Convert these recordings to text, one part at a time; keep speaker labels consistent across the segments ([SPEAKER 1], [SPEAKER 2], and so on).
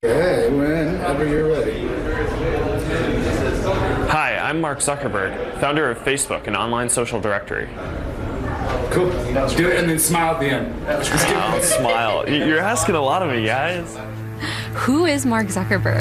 [SPEAKER 1] Okay, whenever you're ready.
[SPEAKER 2] Hi, I'm Mark Zuckerberg, founder of Facebook, an online social directory.
[SPEAKER 1] Cool. Do it and then smile at the end.
[SPEAKER 2] I'll smile. You're asking a lot of me, guys.
[SPEAKER 3] Who is Mark Zuckerberg?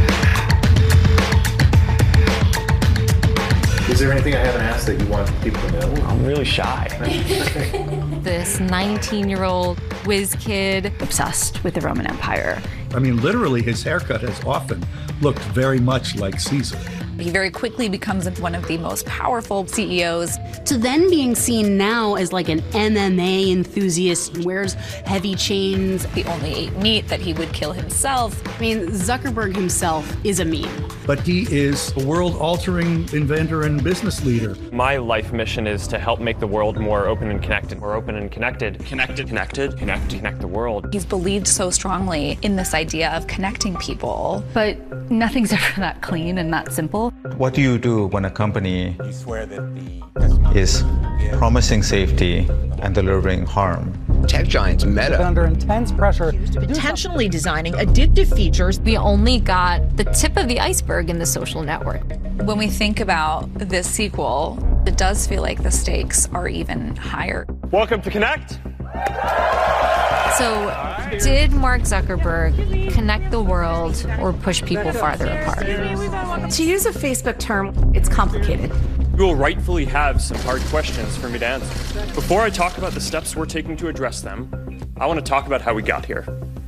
[SPEAKER 4] Is there anything I haven't asked that you want people to know?
[SPEAKER 2] I'm really shy.
[SPEAKER 3] This 19-year-old whiz kid obsessed with the Roman Empire.
[SPEAKER 5] I mean, literally, his haircut has often looked very much like Caesar.
[SPEAKER 6] He very quickly becomes one of the most powerful CEOs.
[SPEAKER 7] To then being seen now as like an MMA enthusiast, wears heavy chains.
[SPEAKER 6] He only ate meat, that he would kill himself.
[SPEAKER 7] I mean, Zuckerberg himself is a meme.
[SPEAKER 5] But he is a world-altering inventor and business leader.
[SPEAKER 2] My life mission is to help make the world more open and connected. More open and connected. Connect the world.
[SPEAKER 6] He's believed so strongly in this idea of connecting people.
[SPEAKER 3] But nothing's ever that clean and that simple.
[SPEAKER 8] What do you do when a company is promising safety and delivering harm?
[SPEAKER 9] Tech giants Meta
[SPEAKER 10] under intense pressure,
[SPEAKER 11] potentially designing addictive features.
[SPEAKER 3] We only got the tip of the iceberg in the social network.
[SPEAKER 6] When we think about this sequel, it does feel like the stakes are even higher.
[SPEAKER 2] Welcome to Connect.
[SPEAKER 3] So, did Mark Zuckerberg connect the world or push people farther apart?
[SPEAKER 11] To use a Facebook term, it's complicated.
[SPEAKER 2] You will rightfully have some hard questions for me to answer. Before I talk about the steps we're taking to address them, I want to talk about how we got here.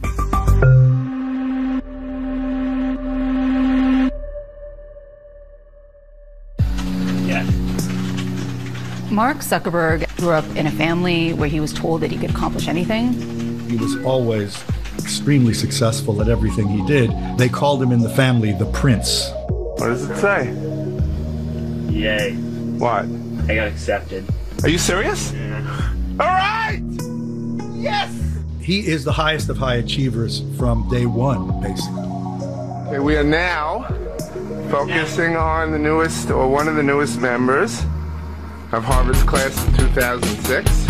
[SPEAKER 3] Mark Zuckerberg grew up in a family where he was told that he could accomplish anything.
[SPEAKER 5] He was always extremely successful at everything he did. They called him in the family the Prince.
[SPEAKER 12] What does it say?
[SPEAKER 13] Yay.
[SPEAKER 12] What?
[SPEAKER 13] I got accepted.
[SPEAKER 12] Are you serious?
[SPEAKER 13] Yeah.
[SPEAKER 12] All right! Yes!
[SPEAKER 5] He is the highest of high achievers from day one, basically.
[SPEAKER 12] Okay, we are now focusing on the newest, or one of the newest members of Harvard's class of 2006.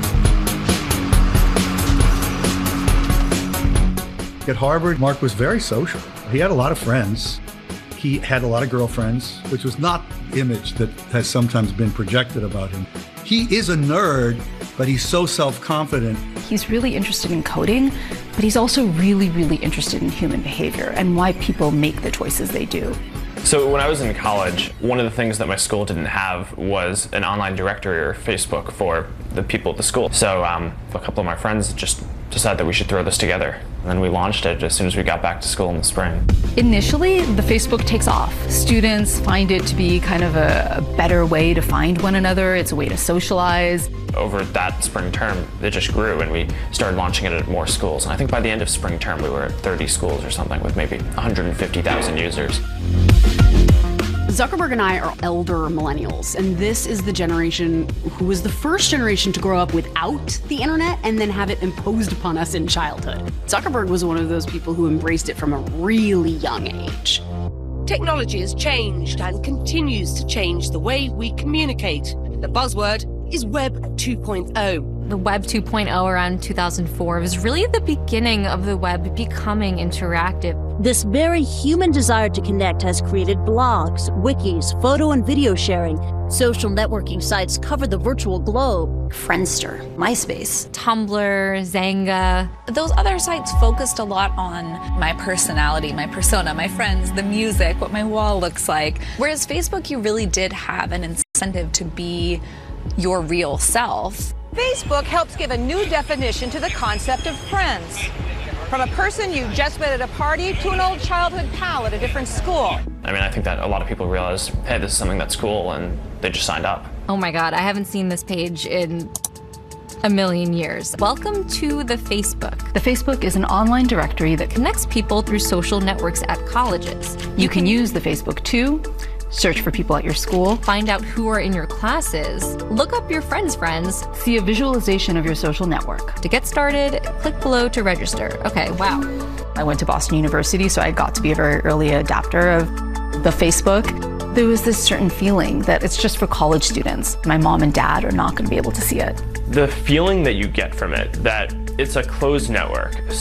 [SPEAKER 5] At Harvard, Mark was very social. He had a lot of friends. He had a lot of girlfriends, which was not the image that has sometimes been projected about him. He is a nerd, but he's so self-confident.
[SPEAKER 3] He's really interested in coding, but he's also really, really interested in human behavior and why people make the choices they do.
[SPEAKER 2] So when I was in college, one of the things that my school didn't have was an online directory or Facebook for the people at the school. So a couple of my friends just decided that we should throw this together. And then we launched it as soon as we got back to school in the spring.
[SPEAKER 3] Initially, the Facebook takes off. Students find it to be kind of a better way to find one another. It's a way to socialize.
[SPEAKER 2] Over that spring term, it just grew and we started launching it at more schools. And I think by the end of spring term, we were at 30 schools or something with maybe 150,000 users.
[SPEAKER 7] Zuckerberg and I are elder millennials, and this is the generation who was the first generation to grow up without the internet and then have it imposed upon us in childhood. Zuckerberg was one of those people who embraced it from a really young age.
[SPEAKER 11] Technology has changed and continues to change the way we communicate. The buzzword is Web 2.0.
[SPEAKER 3] The Web 2.0 around 2004 was really the beginning of the web becoming interactive.
[SPEAKER 14] This very human desire to connect has created blogs, wikis, photo and video sharing. Social networking sites cover the virtual globe.
[SPEAKER 3] Friendster, MySpace, Tumblr, Xanga.
[SPEAKER 6] Those other sites focused a lot on my personality, my persona, my friends, the music, what my wall looks like. Whereas Facebook, you really did have an incentive to be your real self.
[SPEAKER 11] Facebook helps give a new definition to the concept of friends. From a person you just met at a party to an old childhood pal at a different school.
[SPEAKER 2] I mean, I think that a lot of people realized, hey, this is something that's cool, and they just signed up.
[SPEAKER 3] Oh my God, I haven't seen this page in a million years. Welcome to the Facebook. The Facebook is an online directory that connects people through social networks at colleges. You can use the Facebook too. Search for people at your school, find out who are in your classes, look up your friends' friends, see a visualization of your social network. To get started, click below to register. Okay, wow. I went to Boston University, so I got to be a very early adapter of the Facebook. There was this certain feeling that it's just for college students. My mom and dad are not going to be able to see it.
[SPEAKER 2] The feeling that you get from it, that it's a closed network.